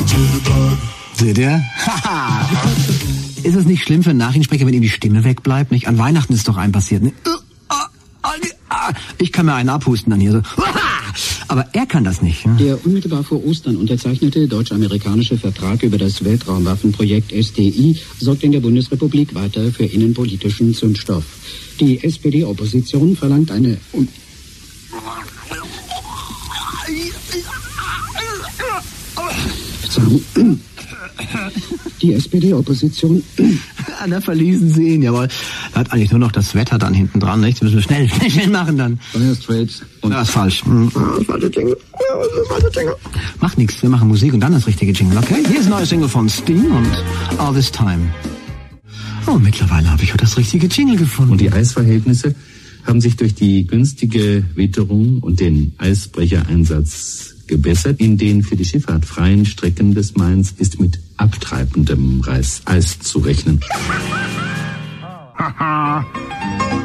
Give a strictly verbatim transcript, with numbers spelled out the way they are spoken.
Seht ihr? Ist es nicht schlimm für einen Nachrichtensprecher, wenn ihm die Stimme wegbleibt? Nicht? An Weihnachten ist doch einem passiert. Ne? Ich kann mir einen abhusten dann hier so. Aber er kann das nicht. Hm? Der unmittelbar vor Ostern unterzeichnete deutsch-amerikanische Vertrag über das Weltraumwaffenprojekt S D I sorgt in der Bundesrepublik weiter für innenpolitischen Zündstoff. Die S P D-Opposition verlangt eine... Un Die S P D-Opposition... Da verließen sie ihn, jawohl. Da hat eigentlich nur noch das Wetter dann hinten dran, nicht? Das müssen wir schnell, schnell, schnell machen dann. Dire Straits und... Das ist falsch. Das falsche Jingle. Ja, das ist falsche Jingle. Macht nichts, wir machen Musik und dann das richtige Jingle, okay? Hier ist ein neues Single von Sting und All This Time. Oh, mittlerweile habe ich heute das richtige Jingle gefunden. Und die Eisverhältnisse haben sich durch die günstige Witterung und den Eisbrechereinsatz gebessert. In den für die Schifffahrt freien Strecken des Mains ist mit abtreibendem Eis zu rechnen.